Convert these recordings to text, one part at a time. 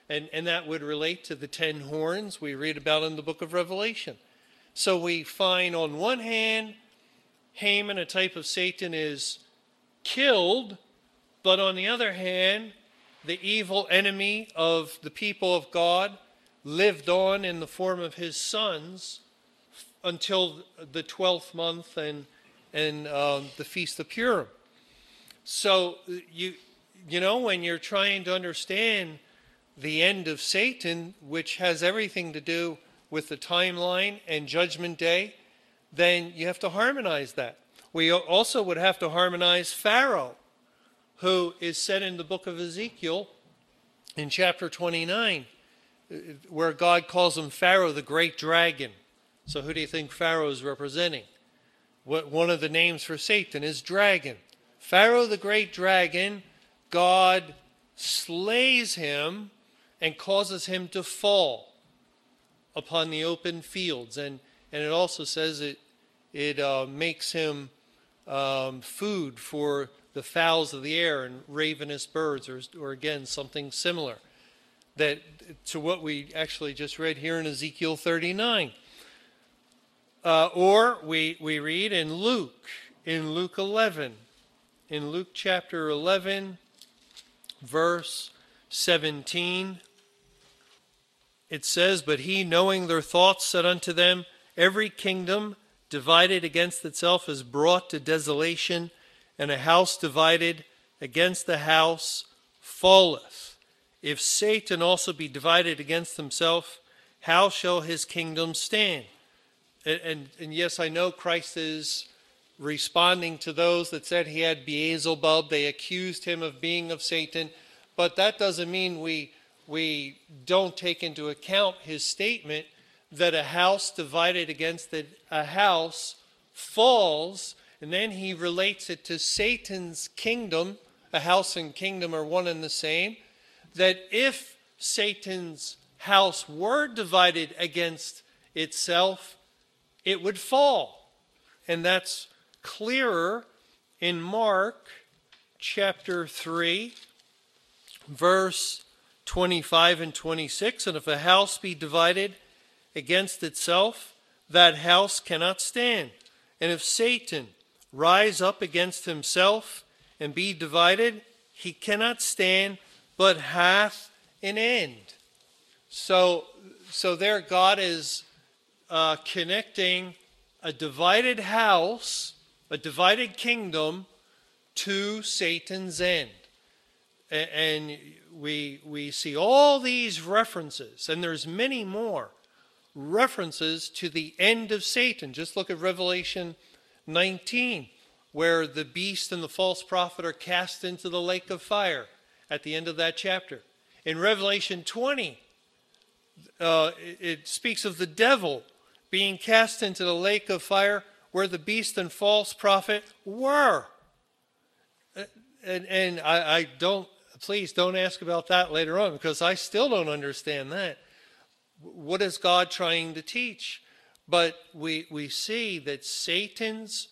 And that would relate to the 10 horns we read about in the book of Revelation. So we find on one hand, Haman, a type of Satan, is killed, but on the other hand, the evil enemy of the people of God lived on in the form of his sons until the 12th month and the Feast of Purim. So you know, when you're trying to understand the end of Satan, which has everything to do with the timeline and Judgment Day, then you have to harmonize that. We also would have to harmonize Pharaoh, who is said in the book of Ezekiel in chapter 29, where God calls him Pharaoh, the great dragon. So who do you think Pharaoh is representing? One of the names for Satan is dragon. Pharaoh, the great dragon, God slays him and causes him to fall upon the open fields. And it also says it makes him food for the fowls of the air and ravenous birds, or again, something similar that to what we actually just read here in Ezekiel 39. Or we read in Luke 11, in Luke chapter 11, verse 17, it says, "But he, knowing their thoughts, said unto them, Every kingdom divided against itself is brought to desolation, and a house divided against the house falleth. If Satan also be divided against himself, how shall his kingdom stand?" And yes, I know Christ is responding to those that said he had Beelzebub. They accused him of being of Satan. But that doesn't mean we don't take into account his statement that a house divided against a house falls. And then he relates it to Satan's kingdom. A house and kingdom are one and the same. That if Satan's house were divided against itself, it would fall. And that's clearer in Mark chapter 3, verse 25 and 26. "And if a house be divided against itself, that house cannot stand. And if Satan rise up against himself and be divided, he cannot stand, but hath an end." So there God is connecting a divided house, a divided kingdom, to Satan's end. And we see all these references, and there's many more references to the end of Satan. Just look at Revelation 19, where the beast and the false prophet are cast into the lake of fire at the end of that chapter. In Revelation 20, it speaks of the devil being cast into the lake of fire where the beast and false prophet were. And I don't, please don't ask about that later on, because I still don't understand that. What is God trying to teach? But we see that Satan's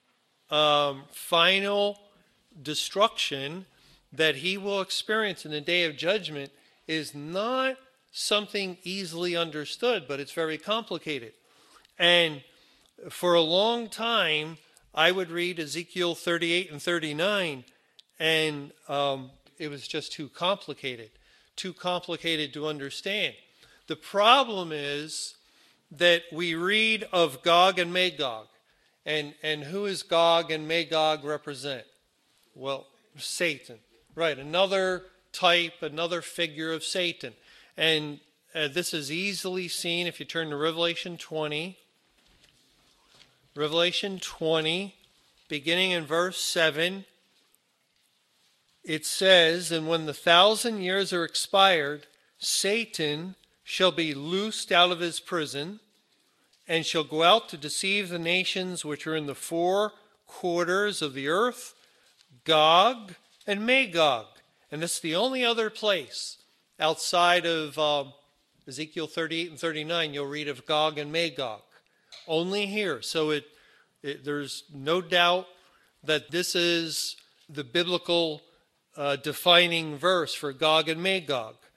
final destruction that he will experience in the day of judgment is not something easily understood, but it's very complicated. And for a long time, I would read Ezekiel 38 and 39, and it was just too complicated to understand. The problem is that we read of Gog and Magog, and who is Gog and Magog represent? Well, Satan, right? Another type, another figure of Satan. And this is easily seen if you turn to Revelation 20. Revelation 20, beginning in verse 7, it says, "And when the 1,000 years are expired, Satan shall be loosed out of his prison, and shall go out to deceive the nations which are in the four quarters of the earth, Gog and Magog." And this is the only other place outside of Ezekiel 38 and 39 you'll read of Gog and Magog. Only here. So there's no doubt that this is the biblical defining verse for Gog and Magog.